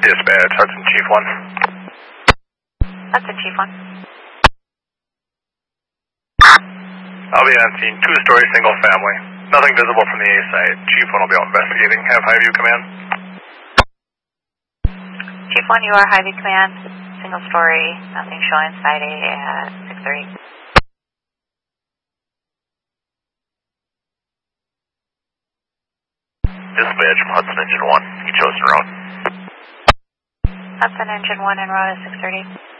Dispatch, Hudson Chief 1. Hudson Chief 1. I'll be on scene, two-story single family. Nothing visible from the A site. Chief 1 will be out investigating. Have Highview command. Chief 1, you are Highview command. Single story, nothing showing side A at 6:30. Dispatch from Hudson Engine 1, you chosen route. Hudson Engine 1 en route at 6:30.